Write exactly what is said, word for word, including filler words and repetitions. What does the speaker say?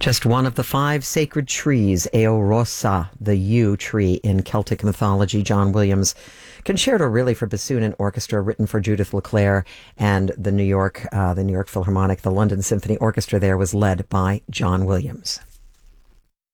Just one of the five sacred trees, Eorosa, the yew tree in Celtic mythology. John Williams Concerto really for bassoon and orchestra, written for Judith LeClair, and the New York, uh, the New York Philharmonic, the London Symphony Orchestra there was led by John Williams.